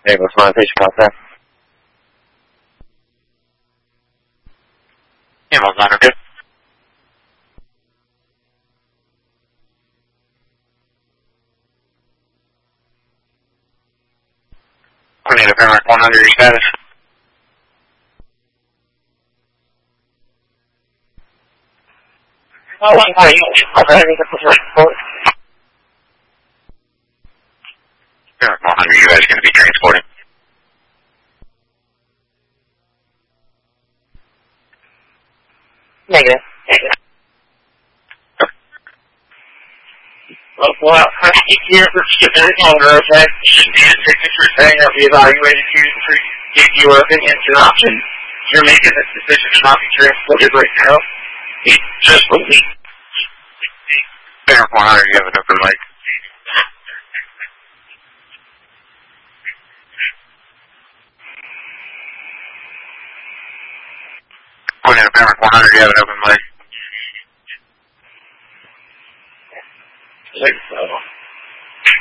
Hey, what's my patient contact? Yeah, what's not good? I need a Paramark 100 your status. Oh, what are you? Okay, I think that's the report. Paramark 100, you guys are going to be transporting. Negative. Negative. Well, I keep here for everything on the okay? Should be a signature saying that we evaluated you to give your opinion to an option. You're making this decision to not be transported right now. It's just what we. Paramark 100, you have an open mic. Going in a Paramark 100, you have an open mic. I think so.